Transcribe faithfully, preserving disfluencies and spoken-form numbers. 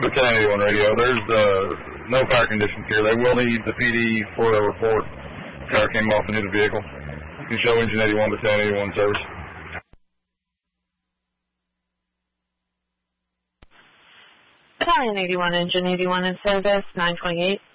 Battalion eighty-one radio. There's uh, no fire conditions here. They will need the P D for a report. Car came off into the vehicle. You can show engine eighty-one, Battalion eighty-one service. Battalion eighty-one, engine eighty-one in service, nine twenty-eight.